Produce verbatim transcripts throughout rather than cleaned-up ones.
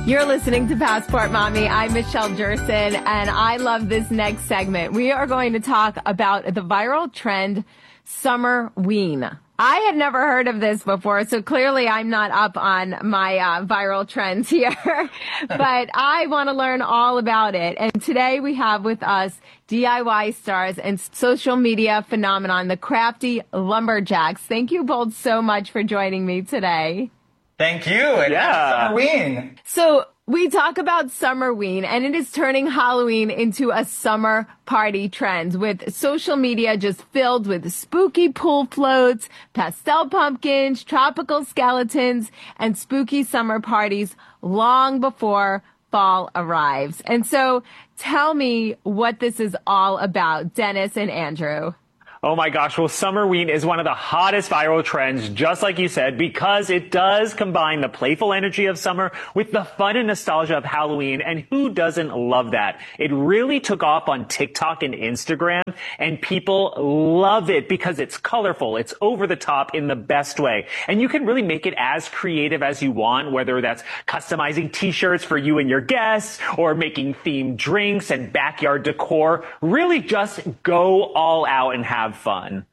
You're listening to Passport Mommy. I'm Michelle Jerson, and I love this next segment. We are going to talk about the viral trend, Summerween. I had never heard of this before, so clearly I'm not up on my uh, viral trends here, but I want to learn all about it. And today we have with us D I Y stars and social media phenomenon, the Crafty Lumberjacks. Thank you both so much for joining me today. Thank you. And yeah. Summerween. So we talk about Summerween, and it is turning Halloween into a summer party trend, with social media just filled with spooky pool floats, pastel pumpkins, tropical skeletons, and spooky summer parties long before fall arrives. And so tell me what this is all about, Dennis and Andrew. Oh my gosh, well, Summerween is one of the hottest viral trends, just like you said, because it does combine the playful energy of summer with the fun and nostalgia of Halloween, and who doesn't love that? It really took off on TikTok and Instagram, and people love it because it's colorful, it's over the top in the best way, and you can really make it as creative as you want, whether that's customizing t-shirts for you and your guests, or making themed drinks and backyard decor. Really just go all out and have fun.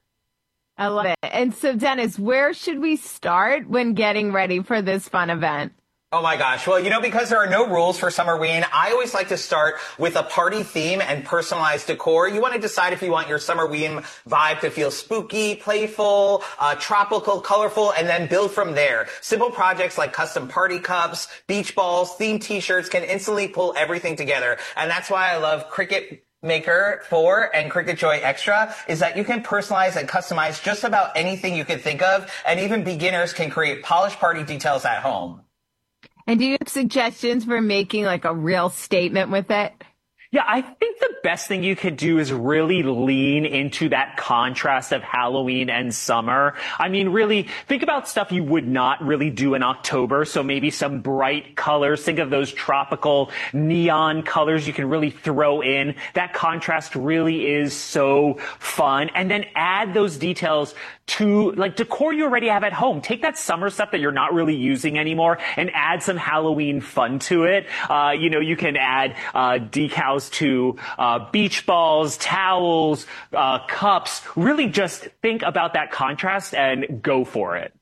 I love it. And so, Dennis, where should we start when getting ready for this fun event? Oh my gosh. Well, you know, because there are no rules for Summerween, I always like to start with a party theme and personalized decor. You want to decide if you want your Summerween vibe to feel spooky, playful, uh, tropical, colorful, and then build from there. Simple projects like custom party cups, beach balls, themed t-shirts can instantly pull everything together. And that's why I love Cricut Maker four and Cricut Joy Extra, is that you can personalize and customize just about anything you can think of, and even beginners can create polished party details at home. And do you have suggestions for making like a real statement with it? Yeah, I think the best thing you could do is really lean into that contrast of Halloween and summer. I mean, really think about stuff you would not really do in October. So maybe some bright colors. Think of those tropical neon colors you can really throw in. That contrast really is so fun. And then add those details to like decor you already have at home. Take that summer stuff that you're not really using anymore and add some Halloween fun to it. Uh, you know, you can add uh, decals to uh, beach balls, towels, uh, cups. Really just think about that contrast and go for it.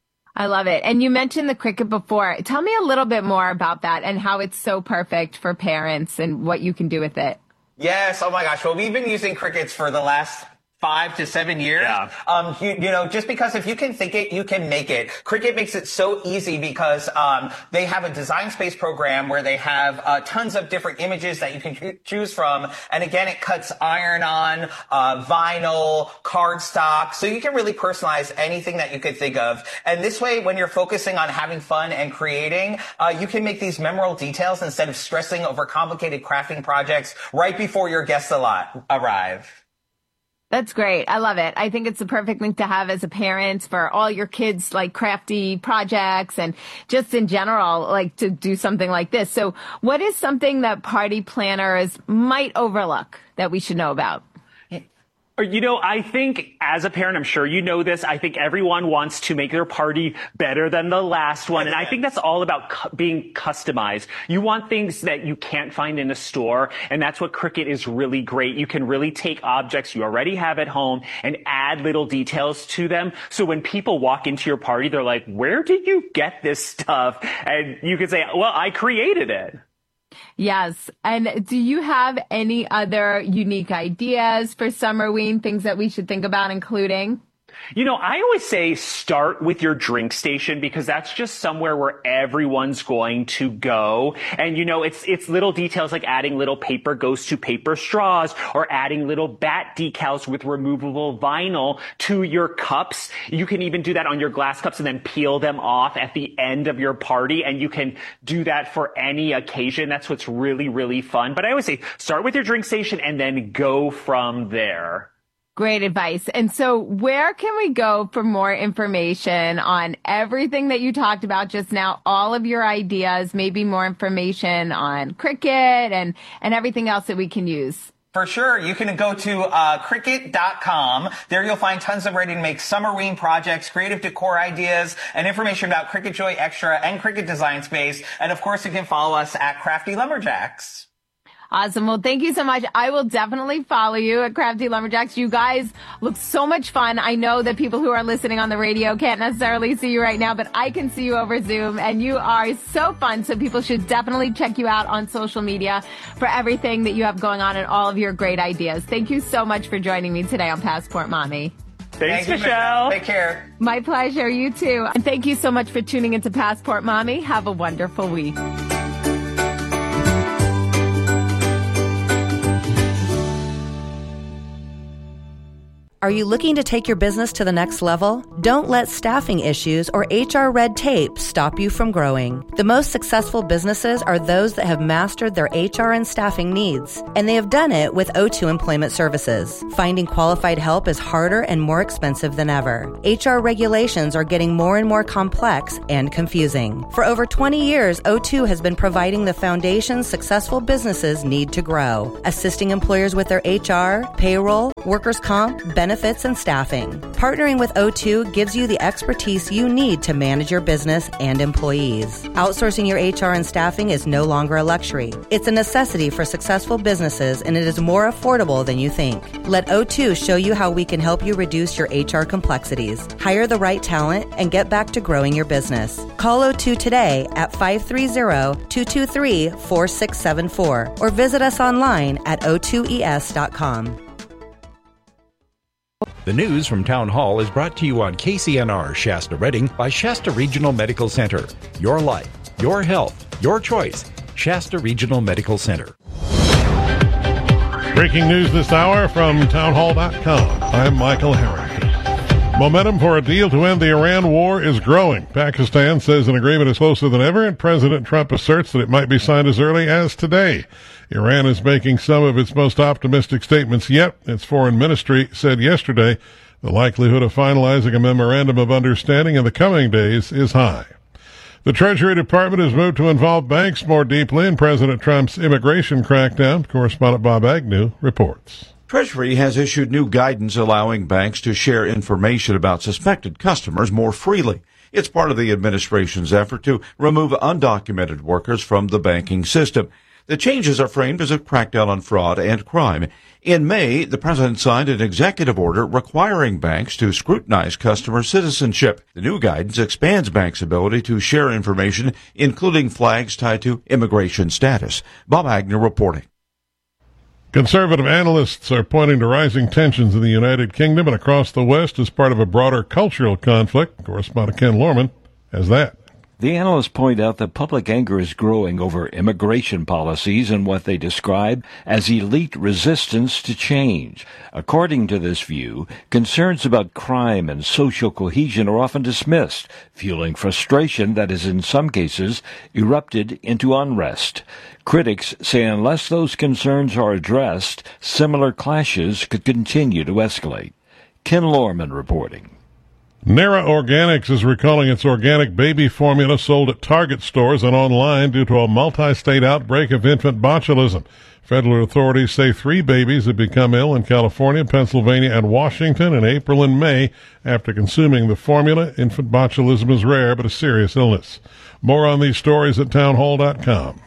I love it. And you mentioned the Cricut before. Tell me a little bit more about that and how it's so perfect for parents and what you can do with it. Yes. Oh my gosh. Well, we've been using Cricuts for the last five to seven years. Yeah. Um, you, you know, just because if you can think it, you can make it. Cricut makes it so easy because um, they have a design space program where they have uh, tons of different images that you can choose from. And again, it cuts iron-on, uh, vinyl, cardstock, so you can really personalize anything that you could think of. And this way, when you're focusing on having fun and creating, uh, you can make these memorable details instead of stressing over complicated crafting projects right before your guests a lot arrive. That's great. I love it. I think it's the perfect thing to have as a parent for all your kids, like crafty projects and just in general, like to do something like this. So what is something that party planners might overlook that we should know about? You know, I think as a parent, I'm sure you know this, I think everyone wants to make their party better than the last one. And I think that's all about cu- being customized. You want things that you can't find in a store. And that's what Cricut is really great. You can really take objects you already have at home and add little details to them. So when people walk into your party, they're like, where did you get this stuff? And you can say, well, I created it. Yes. And do you have any other unique ideas for Summerween, things that we should think about including? You know, I always say start with your drink station because that's just somewhere where everyone's going to go. And, you know, it's it's little details like adding little paper goes to paper straws or adding little bat decals with removable vinyl to your cups. You can even do that on your glass cups and then peel them off at the end of your party. And you can do that for any occasion. That's what's really, really fun. But I always say start with your drink station and then go from there. Great advice. And so where can we go for more information on everything that you talked about just now, all of your ideas, maybe more information on Cricut and, and everything else that we can use For sure. You can go to uh, Cricut dot com. There you'll find tons of ready-to-make Summerween projects, creative decor ideas, and information about Cricut Joy Extra and Cricut Design Space. And of course, you can follow us at Crafty Lumberjacks. Awesome. Well, thank you so much. I will definitely follow you at Crafty Lumberjacks. You guys look so much fun. I know that people who are listening on the radio can't necessarily see you right now, but I can see you over Zoom, and you are so fun. So people should definitely check you out on social media for everything that you have going on and all of your great ideas. Thank you so much for joining me today on Passport Mommy. Thanks, Thank you, Michelle. Take care. My pleasure. You too. And thank you so much for tuning into Passport Mommy. Have a wonderful week. Are you looking to take your business to the next level? Don't let staffing issues or H R red tape stop you from growing. The most successful businesses are those that have mastered their H R and staffing needs, and they have done it with O two Employment Services. Finding qualified help is harder and more expensive than ever. H R regulations are getting more and more complex and confusing. For over twenty years, O two has been providing the foundation successful businesses need to grow, assisting employers with their H R, payroll, workers' comp, benefits, and staffing. Partnering with O two gives you the expertise you need to manage your business and employees. Outsourcing your H R and staffing is no longer a luxury. It's a necessity for successful businesses, and it is more affordable than you think. Let O two show you how we can help you reduce your H R complexities, hire the right talent, and get back to growing your business. Call O two today at five three zero, two two three, four six seven four or visit us online at O two E S dot com. The news from Town Hall is brought to you on K C N R Shasta Redding by Shasta Regional Medical Center. Your life, your health, your choice. Shasta Regional Medical Center. Breaking news this hour from town hall dot com. I'm Michael Herrick. Momentum for a deal to end the Iran war is growing. Pakistan says an agreement is closer than ever, and President Trump asserts that it might be signed as early as today. Iran is making some of its most optimistic statements yet. Its foreign ministry said yesterday the likelihood of finalizing a memorandum of understanding in the coming days is high. The Treasury Department has moved to involve banks more deeply in President Trump's immigration crackdown. Correspondent Bob Agnew reports. Treasury has issued new guidance allowing banks to share information about suspected customers more freely. It's part of the administration's effort to remove undocumented workers from the banking system. The changes are framed as a crackdown on fraud and crime. In May, the president signed an executive order requiring banks to scrutinize customer citizenship. The new guidance expands banks' ability to share information, including flags tied to immigration status. Bob Agnew reporting. Conservative analysts are pointing to rising tensions in the United Kingdom and across the West as part of a broader cultural conflict. Correspondent Ken Lorman has that. The analysts point out that public anger is growing over immigration policies and what they describe as elite resistance to change. According to this view, concerns about crime and social cohesion are often dismissed, fueling frustration that has in some cases erupted into unrest. Critics say unless those concerns are addressed, similar clashes could continue to escalate. Ken Lorman reporting. Nara Organics is recalling its organic baby formula sold at Target stores and online due to a multi-state outbreak of infant botulism. Federal authorities say three babies have become ill in California, Pennsylvania, and Washington in April and May after consuming the formula. Infant botulism is rare but a serious illness. More on these stories at town hall dot com.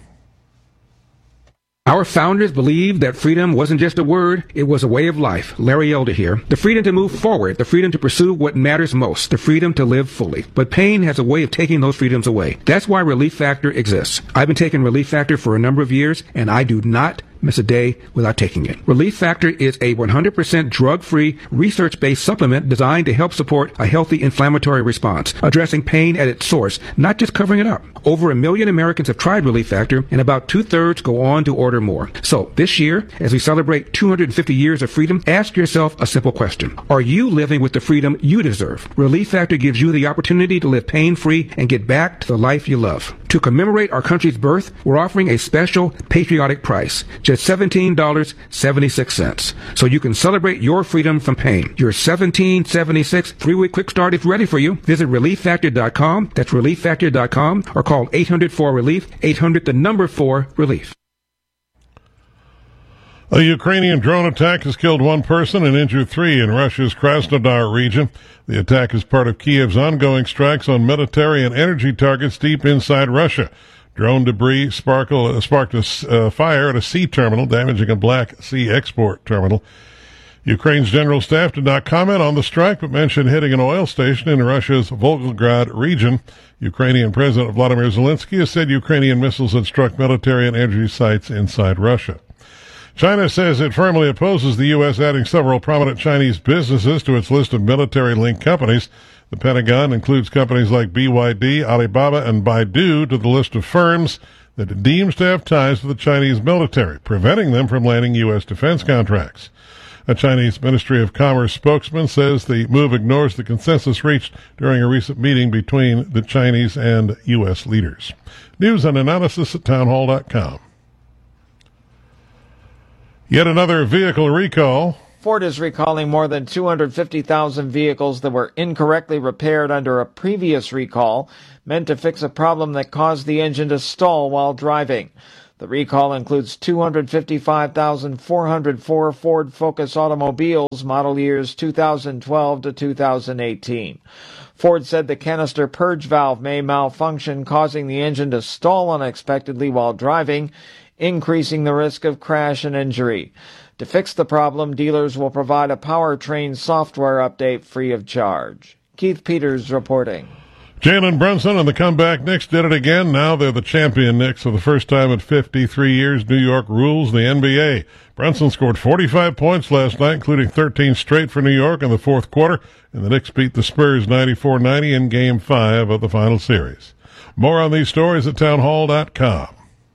Our founders believed that freedom wasn't just a word, it was a way of life. Larry Elder here. The freedom to move forward, the freedom to pursue what matters most, the freedom to live fully. But pain has a way of taking those freedoms away. That's why Relief Factor exists. I've been taking Relief Factor for a number of years, and I do not miss a day without taking it. Relief Factor is a one hundred percent drug-free, research-based supplement designed to help support a healthy inflammatory response, addressing pain at its source, not just covering it up. Over a million Americans have tried Relief Factor, and about two-thirds go on to order more. So, this year, as we celebrate two hundred fifty years of freedom, ask yourself a simple question. Are you living with the freedom you deserve? Relief Factor gives you the opportunity to live pain-free and get back to the life you love. To commemorate our country's birth, we're offering a special patriotic price, just seventeen dollars and seventy-six cents. So you can celebrate your freedom from pain. Your seventeen dollars and seventy-six cents three-week quick start is ready for you. Visit relief factor dot com. That's relief factor dot com or call eight hundred four relief, eight hundred the number four relief. A Ukrainian drone attack has killed one person and injured three in Russia's Krasnodar region. The attack is part of Kiev's ongoing strikes on military and energy targets deep inside Russia. Drone debris sparkle, uh, sparked a uh, fire at a sea terminal, damaging a Black Sea export terminal. Ukraine's general staff did not comment on the strike, but mentioned hitting an oil station in Russia's Volgograd region. Ukrainian President Vladimir Zelensky has said Ukrainian missiles had struck military and energy sites inside Russia. China says it firmly opposes the U S adding several prominent Chinese businesses to its list of military-linked companies. The Pentagon includes companies like B Y D, Alibaba, and Baidu to the list of firms that it deems to have ties to the Chinese military, preventing them from landing U S defense contracts. A Chinese Ministry of Commerce spokesman says the move ignores the consensus reached during a recent meeting between the Chinese and U S leaders. News and analysis at townhall dot com. Yet another vehicle recall. Ford is recalling more than two hundred fifty thousand vehicles that were incorrectly repaired under a previous recall, meant to fix a problem that caused the engine to stall while driving. The recall includes two hundred fifty-five thousand four hundred four Ford Focus automobiles, model years two thousand twelve to two thousand eighteen. Ford said the canister purge valve may malfunction, causing the engine to stall unexpectedly while driving, increasing the risk of crash and injury. To fix the problem, dealers will provide a powertrain software update free of charge. Keith Peters reporting. Jalen Brunson and the comeback Knicks did it again. Now they're the champion Knicks for the first time in fifty-three years. New York rules the N B A. Brunson scored forty-five points last night, including thirteen straight for New York in the fourth quarter, and the Knicks beat the Spurs ninety-four ninety in Game five of the final series. More on these stories at townhall dot com.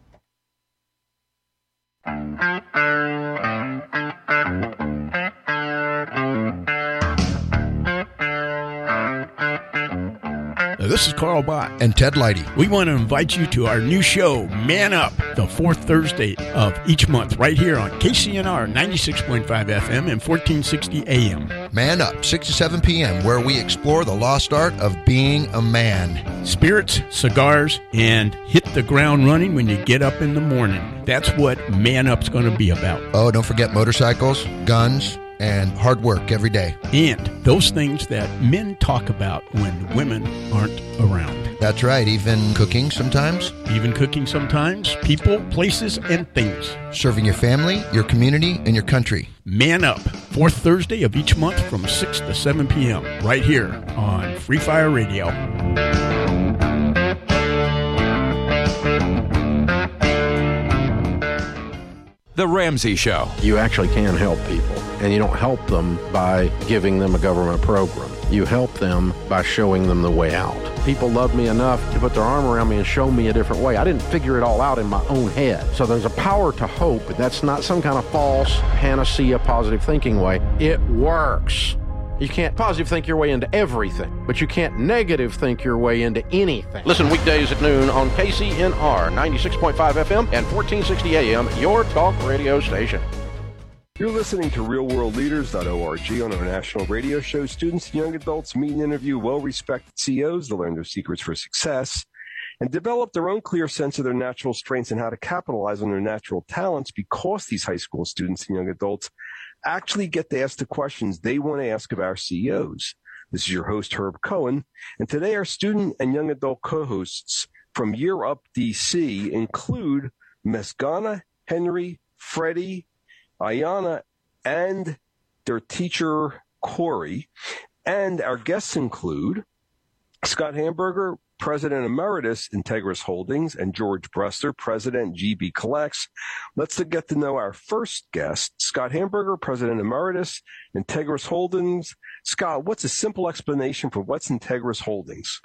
This is Carl Bott and Ted Leidy. We want to invite you to our new show, Man Up, the fourth Thursday of each month, right here on K C N R ninety-six point five F M and fourteen sixty A M. Man Up, six to seven p.m., where we explore the lost art of being a man. Spirits, cigars, and hit the ground running when you get up in the morning. That's what Man Up's going to be about. Oh, don't forget motorcycles, guns, and hard work every day. And those things that men talk about when women aren't around. That's right. Even cooking sometimes. Even cooking sometimes. People, places, and things. Serving your family, your community, and your country. Man Up, fourth Thursday of each month from six to seven p.m. right here on Free Fire Radio. The Ramsey Show. You actually can help people, and you don't help them by giving them a government program. You help them by showing them the way out. People love me enough to put their arm around me and show me a different way. I didn't figure it all out in my own head. So there's a power to hope, but that's not some kind of false panacea positive thinking way. It works. You can't positive think your way into everything, but you can't negative think your way into anything. Listen weekdays at noon on K C N R ninety-six point five F M and fourteen sixty A M, your talk radio station. You're listening to real world leaders dot org on our national radio show. Students and young adults meet and interview well-respected C E Os to learn their secrets for success and develop their own clear sense of their natural strengths and how to capitalize on their natural talents, because these high school students and young adults actually get to ask the questions they want to ask of our C E Os. This is your host, Herb Cohen, and today our student and young adult co-hosts from Year Up D C include Mesgana, Henry, Freddie, Ayana, and their teacher, Corey. And our guests include Scott Hamburger, President Emeritus, Integris Holdings, and George Brester, President, G B Collects. Let's get to know our first guest, Scott Hamburger, President Emeritus, Integris Holdings. Scott, what's a simple explanation for what's Integris Holdings?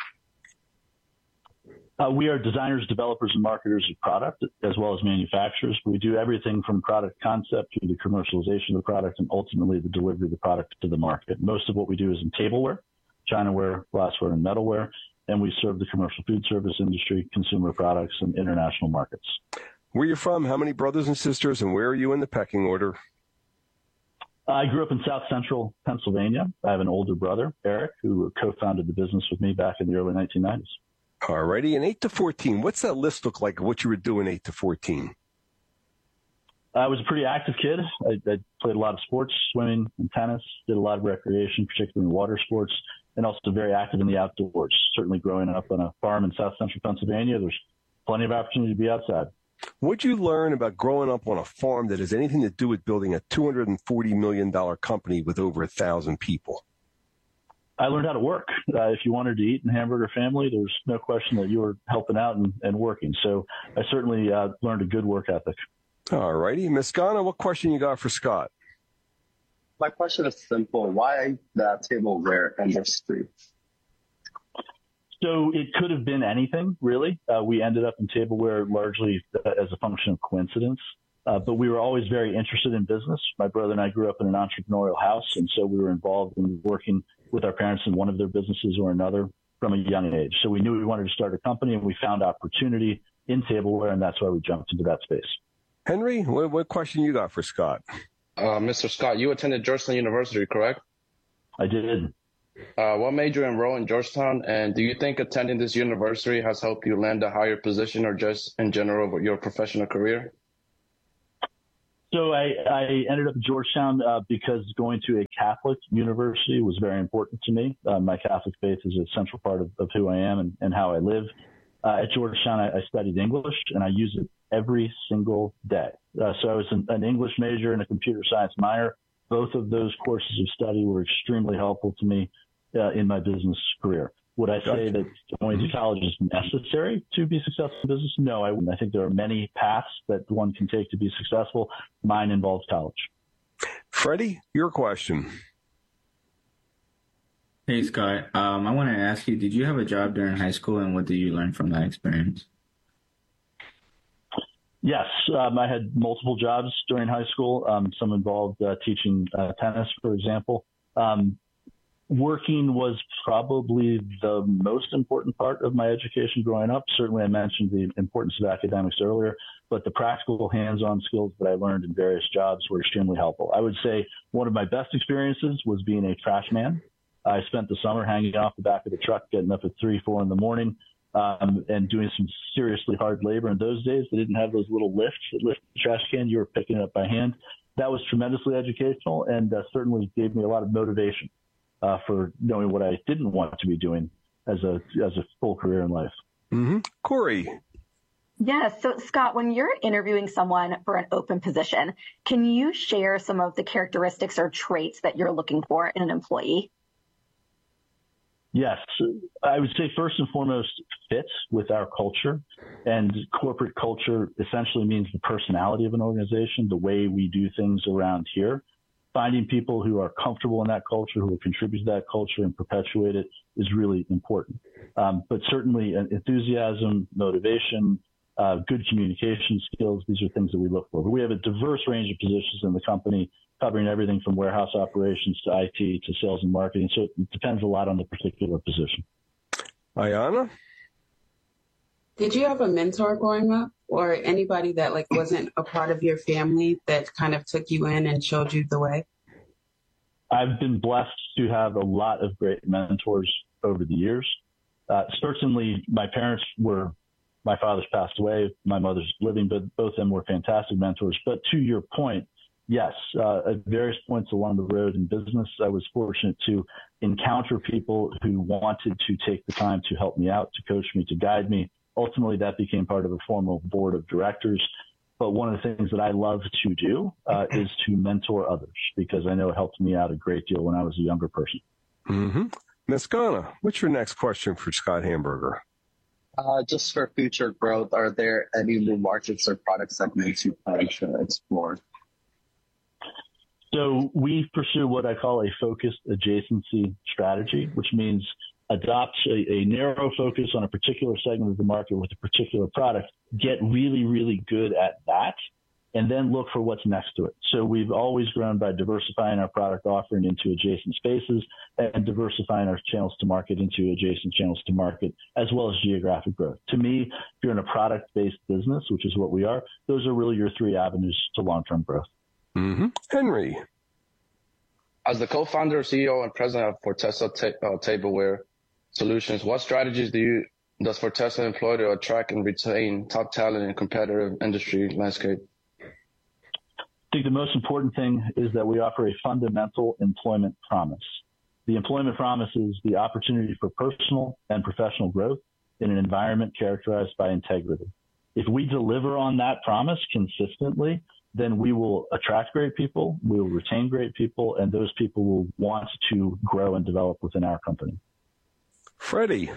Uh, we are designers, developers, and marketers of product, as well as manufacturers. We do everything from product concept to the commercialization of the product and ultimately the delivery of the product to the market. Most of what we do is in tableware, Chinaware, glassware, and metalware, and we serve the commercial food service industry, consumer products, and international markets. Where are you from? How many brothers and sisters, and where are you in the pecking order? I grew up in South Central Pennsylvania. I have an older brother, Eric, who co-founded the business with me back in the early nineteen nineties. All righty. And eight to fourteen, what's that list look like of what you were doing eight to fourteen? I was a pretty active kid. I, I played a lot of sports, swimming and tennis, did a lot of recreation, particularly in water sports, and also very active in the outdoors. Certainly growing up on a farm in South Central Pennsylvania, there's plenty of opportunity to be outside. What'd you learn about growing up on a farm that has anything to do with building a two hundred forty million dollars company with over a thousand people? I learned how to work. Uh, if you wanted to eat in Hamburger family, there's no question that you were helping out and, and working. So I certainly uh, learned a good work ethic. All righty. Miz Ghana, what question you got for Scott? My question is simple. Why the tableware industry? So it could have been anything, really. Uh, we ended up in tableware largely as a function of coincidence. Uh, but we were always very interested in business. My brother and I grew up in an entrepreneurial house, and so we were involved in working with our parents in one of their businesses or another from a young age. So we knew we wanted to start a company, and we found opportunity in tableware, and that's why we jumped into that space. Henry, what, what question you got for Scott? Uh, Mister Scott, you attended Georgetown University, correct? I did. Uh, what made you enroll in Georgetown, and do you think attending this university has helped you land a higher position or just in general with your professional career? So I, I ended up at Georgetown uh, because going to a Catholic university was very important to me. Uh, my Catholic faith is a central part of, of who I am and, and how I live. Uh, at Georgetown, I, I studied English, and I use it every single day. Uh, so I was an, an English major and a computer science minor. Both of those courses of study were extremely helpful to me uh, in my business career. Would I say that going to college is necessary to be successful in business? No, I wouldn't. I think there are many paths that one can take to be successful. Mine involves college. Freddie, your question. Hey, Scott. Um, I want to ask you, did you have a job during high school, and what did you learn from that experience? Yes, um, I had multiple jobs during high school. Um, some involved uh, teaching uh, tennis, for example. Um, Working was probably the most important part of my education growing up. Certainly, I mentioned the importance of academics earlier, but the practical hands-on skills that I learned in various jobs were extremely helpful. I would say one of my best experiences was being a trash man. I spent the summer hanging off the back of the truck, getting up at three, four in the morning, um, and doing some seriously hard labor. In those days, they didn't have those little lifts that lift the trash can. You were picking it up by hand. That was tremendously educational and uh, certainly gave me a lot of motivation. Uh, for knowing what I didn't want to be doing as a as a full career in life. Mm-hmm. Corey. Yeah. So, Scott, when you're interviewing someone for an open position, can you share some of the characteristics or traits that you're looking for in an employee? Yes. I would say first and foremost, fit with our culture. And corporate culture essentially means the personality of an organization, the way we do things around here. Finding people who are comfortable in that culture, who will contribute to that culture and perpetuate it is really important. Um, but certainly enthusiasm, motivation, uh, good communication skills, these are things that we look for. But we have a diverse range of positions in the company, covering everything from warehouse operations to I T to sales and marketing. So it depends a lot on the particular position. Ayana? Did you have a mentor growing up, or anybody that like wasn't a part of your family that kind of took you in and showed you the way? I've been blessed to have a lot of great mentors over the years. Uh, certainly my parents were, my father's passed away, my mother's living, but both of them were fantastic mentors. But to your point, yes, uh, at various points along the road in business, I was fortunate to encounter people who wanted to take the time to help me out, to coach me, to guide me. Ultimately, that became part of a formal board of directors. But one of the things that I love to do uh, is to mentor others, because I know it helped me out a great deal when I was a younger person. Mm-hmm. Miz Ghana, what's your next question for Scott Hamburger? Uh, just for future growth, are there any new markets or product segments you plan to explore? So we pursue what I call a focused adjacency strategy, which means adopt a, a narrow focus on a particular segment of the market with a particular product, get really, really good at that, and then look for what's next to it. So we've always grown by diversifying our product offering into adjacent spaces and diversifying our channels to market into adjacent channels to market, as well as geographic growth. To me, if you're in a product-based business, which is what we are, those are really your three avenues to long-term growth. Mm-hmm. Henry. As the co-founder, C E O, and president of Fortessa ta- uh, Tableware Solutions, what strategies do you does Fortessa employ to attract and retain top talent in a competitive industry landscape? I think the most important thing is that we offer a fundamental employment promise. The employment promise is the opportunity for personal and professional growth in an environment characterized by integrity. If we deliver on that promise consistently, then we will attract great people, we will retain great people, and those people will want to grow and develop within our company. Freddie.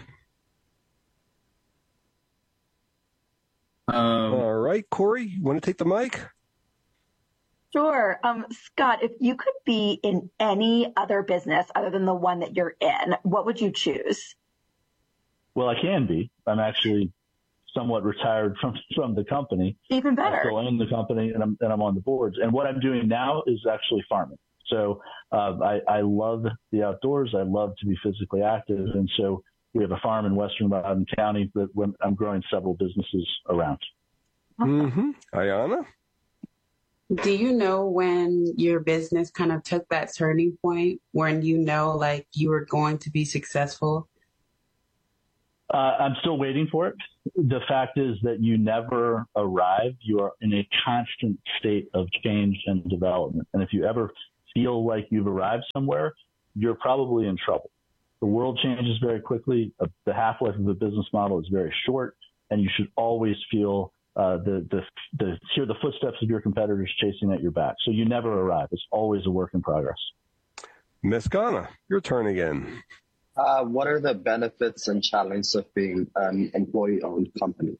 Um, All right, Corey, you want to take the mic? Sure. Um, Scott, if you could be in any other business other than the one that you're in, what would you choose? Well, I can be. I'm actually somewhat retired from, from the company. Even better. I still own the company and I'm, and I'm on the boards. And what I'm doing now is actually farming. So uh, I, I love the outdoors. I love to be physically active. And so we have a farm in Western Loudoun County that I'm growing several businesses around. Mm-hmm. Ayana? Do you know when your business kind of took that turning point when you know like you were going to be successful? Uh, I'm still waiting for it. The fact is that you never arrive. You are in a constant state of change and development. And if you ever feel like you've arrived somewhere, you're probably in trouble. The world changes very quickly. Uh, the half-life of a business model is very short, and you should always feel uh, the, the, the, hear the footsteps of your competitors chasing at your back. So you never arrive. It's always a work in progress. Miss Ghana, your turn again. Uh, what are the benefits and challenges of being an employee-owned company?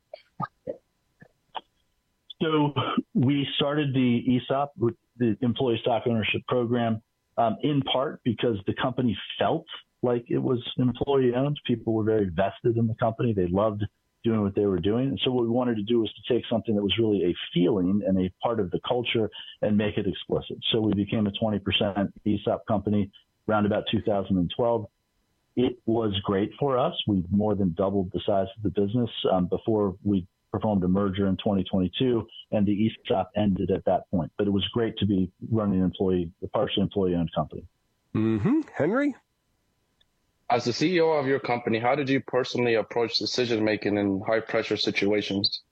So we started the E S O P, the Employee Stock Ownership Program, um, in part because the company felt like it was employee-owned. People were very vested in the company. They loved doing what they were doing. And so what we wanted to do was to take something that was really a feeling and a part of the culture and make it explicit. So we became a twenty percent E S O P company around about two thousand twelve. It was great for us. We more than doubled the size of the business um, before we performed a merger in twenty twenty-two, and the E S O P ended at that point. But it was great to be running an employee, a partially employee-owned company. Mm-hmm. Henry? As the C E O of your company, how did you personally approach decision-making in high-pressure situations?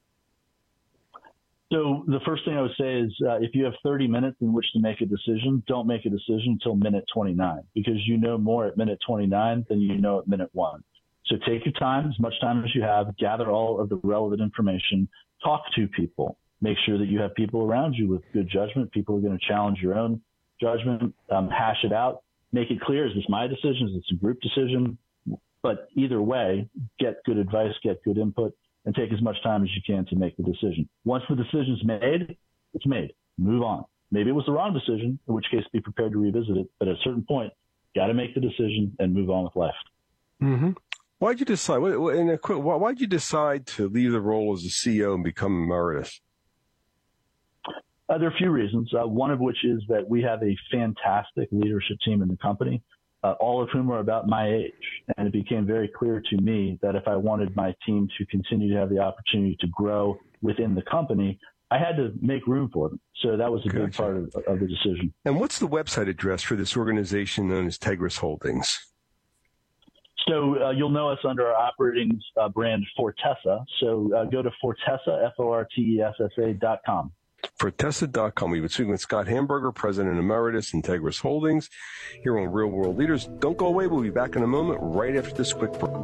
So the first thing I would say is uh, if you have thirty minutes in which to make a decision, don't make a decision until minute twenty-nine, because you know more at minute twenty-nine than you know at minute one. So take your time, as much time as you have, gather all of the relevant information, talk to people, make sure that you have people around you with good judgment, people who are going to challenge your own judgment, um, hash it out, make it clear, is this my decision, is this a group decision? But either way, get good advice, get good input, and take as much time as you can to make the decision. Once the decision's made, it's made. Move on. Maybe it was the wrong decision, in which case be prepared to revisit it. But at a certain point, got to make the decision and move on with life. Mm-hmm. Why'd you decide? In a quick, why'd you decide to leave the role as a C E O and become emeritus? Uh, there are a few reasons. Uh, one of which is that we have a fantastic leadership team in the company, uh, all of whom are about my age. And it became very clear to me that if I wanted my team to continue to have the opportunity to grow within the company, I had to make room for them. So that was a Gotcha. big part of, of the decision. And what's the website address for this organization known as Tegris Holdings? So uh, you'll know us under our operating uh, brand Fortessa. So uh, go to Fortessa, F O R T E S S A dot com. Fortessa dot com. We've been speaking with Scott Hamburger, President Emeritus, Tegris Holdings, here on Real World Leaders. Don't go away. We'll be back in a moment right after this quick break.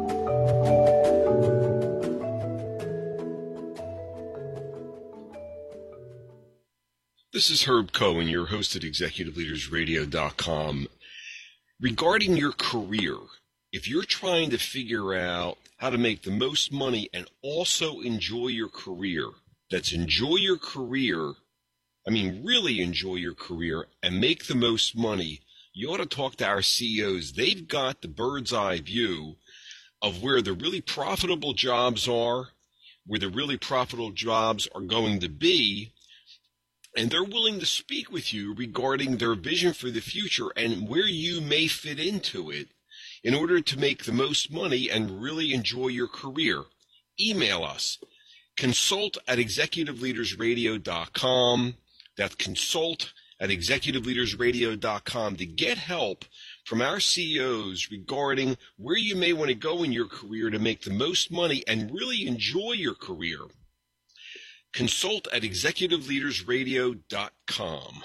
This is Herb Cohen, your host at executive leaders radio dot com. Regarding your career, if you're trying to figure out how to make the most money and also enjoy your career, that's enjoy your career, I mean really enjoy your career and make the most money, you ought to talk to our C E Os. They've got the bird's eye view of where the really profitable jobs are, where the really profitable jobs are going to be, and they're willing to speak with you regarding their vision for the future and where you may fit into it in order to make the most money and really enjoy your career. Email us, consult at executive leaders radio dot com. That's consult at executive leaders radio dot com to get help from our C E Os regarding where you may want to go in your career to make the most money and really enjoy your career. Consult at executive leaders radio dot com.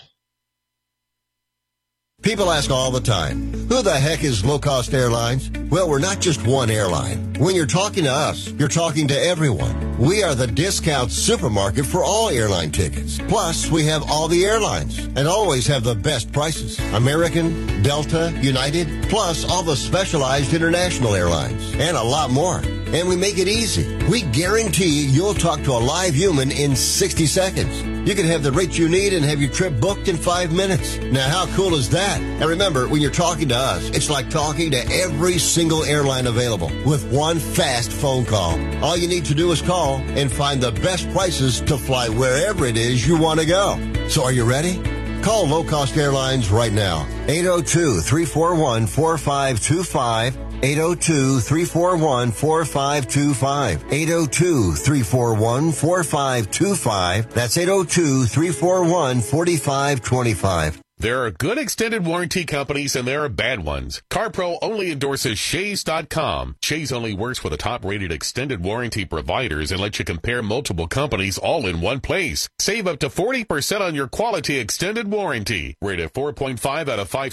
People ask all the time, who the heck is Low Cost Airlines? Well, we're not just one airline. When you're talking to us, you're talking to everyone. We are the discount supermarket for all airline tickets. Plus, we have all the airlines and always have the best prices. American, Delta, United, plus all the specialized international airlines and a lot more. And we make it easy. We guarantee you'll talk to a live human in sixty seconds. You can have the rate you need and have your trip booked in five minutes. Now, how cool is that? And remember, when you're talking to us, it's like talking to every single airline available with one fast phone call. All you need to do is call and find the best prices to fly wherever it is you want to go. So are you ready? Call Low Cost Airlines right now. eight oh two, three four one, four five two five. eight oh two, three four one, four five two five. eight oh two, three four one, four five two five. That's eight oh two, three four one, four five two five. There are good extended warranty companies and there are bad ones. CarPro only endorses Shays dot com. Shays only works with the top-rated extended warranty providers and lets you compare multiple companies all in one place. Save up to forty percent on your quality extended warranty. Rated four point five out of five